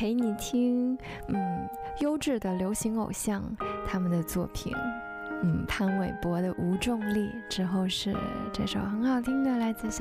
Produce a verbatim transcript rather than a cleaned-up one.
陪你听，嗯，优质的流行偶像他们的作品。嗯，潘玮柏的《无重力》之后是这首很好听的，来自小